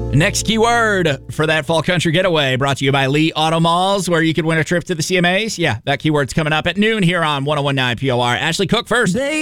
Next keyword for that fall country getaway brought to you by Lee Auto Malls, where you could win a trip to the CMAs. Yeah, that keyword's coming up at noon here on 101.9 POR. Ashley Cook first.